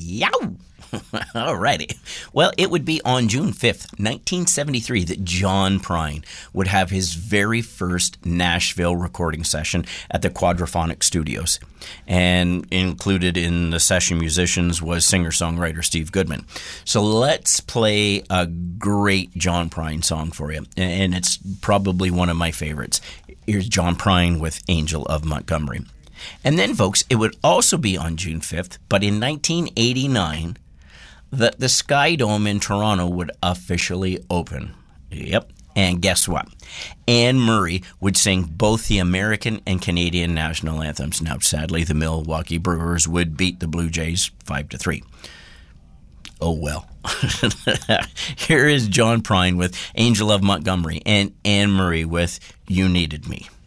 Yow! All righty. Well, it would be on June 5th, 1973, that John Prine would have his very first Nashville recording session at the Quadraphonic Studios. And included in the session musicians was singer-songwriter Steve Goodman. So let's play a great John Prine song for you. And it's probably one of my favorites. Here's John Prine with Angel of Montgomery. And then, folks, it would also be on June 5th, but in 1989, that the Sky Dome in Toronto would officially open. Yep. And guess what? Anne Murray would sing both the American and Canadian national anthems. Now, sadly, the Milwaukee Brewers would beat the Blue Jays 5-3. Oh, well. Here is John Prine with Angel of Montgomery and Anne Murray with You Needed Me.